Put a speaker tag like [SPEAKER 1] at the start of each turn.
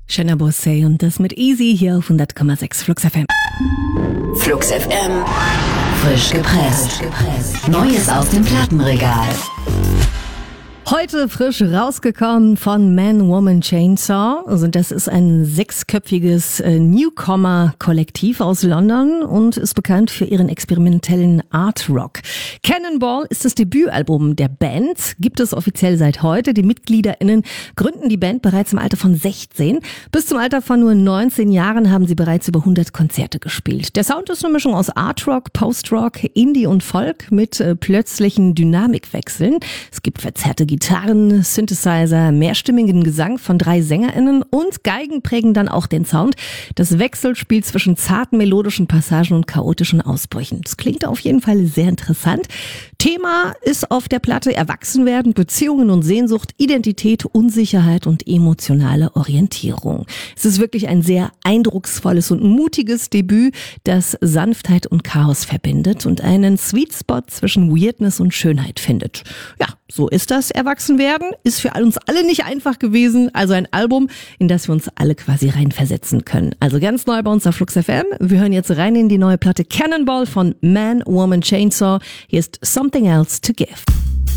[SPEAKER 1] Shanna Bossé und das mit Easy hier auf 100,6 Flux FM.
[SPEAKER 2] Flux FM, frisch gepresst. Neues aus dem Plattenregal.
[SPEAKER 1] Heute frisch rausgekommen von Man, Woman, Chainsaw. Also das ist ein 6-köpfiges Newcomer-Kollektiv aus London und ist bekannt für ihren experimentellen Art Rock. Cannonball ist das Debütalbum der Band, gibt es offiziell seit heute. Die MitgliederInnen gründen die Band bereits im Alter von 16. Bis zum Alter von nur 19 Jahren haben sie bereits über 100 Konzerte gespielt. Der Sound ist eine Mischung aus Art Rock, Post-Rock, Indie und Folk mit plötzlichen Dynamikwechseln. Es gibt verzerrte Gitarren, Synthesizer, mehrstimmigen Gesang von 3 SängerInnen und Geigen prägen dann auch den Sound. Das Wechselspiel zwischen zarten melodischen Passagen und chaotischen Ausbrüchen. Das klingt auf jeden Fall sehr interessant. Thema ist auf der Platte Erwachsenwerden, Beziehungen und Sehnsucht, Identität, Unsicherheit und emotionale Orientierung. Es ist wirklich ein sehr eindrucksvolles und mutiges Debüt, das Sanftheit und Chaos verbindet und einen Sweet Spot zwischen Weirdness und Schönheit findet. Ja, so ist das Erwachsenwerden. Ist für uns alle nicht einfach gewesen. Also ein Album, in das wir uns alle quasi reinversetzen können. Also ganz neu bei uns auf Flux FM. Wir hören jetzt rein in die neue Platte Cannonball von Man, Woman, Chainsaw. Hier ist Something Else to Give.